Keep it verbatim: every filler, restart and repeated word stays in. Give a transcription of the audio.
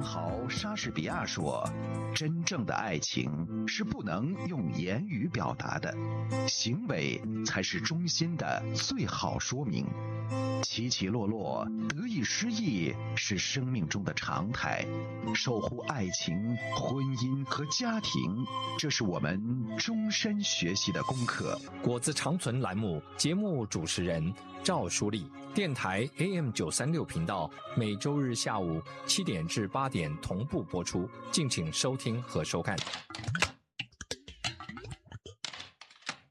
豪莎士比亚说，真正的爱情是不能用言语表达的，行为才是衷心的最好说明。起起落落，得意失意是生命中的常态，守护爱情、婚姻和家庭，这是我们终身学习的功课。 果子长存栏目节目主持人赵淑丽，电台 A M 九三六频道，每周日下午七点至八点同步播出，敬请收听和收看。